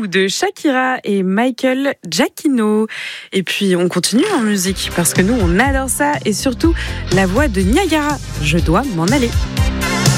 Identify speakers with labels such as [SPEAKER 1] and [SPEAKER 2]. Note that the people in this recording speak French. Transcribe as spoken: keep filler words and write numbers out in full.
[SPEAKER 1] de Shakira et Michael Giacchino. Et puis on continue en musique parce que nous on adore ça et surtout la voix de Niagara. Je dois m'en aller.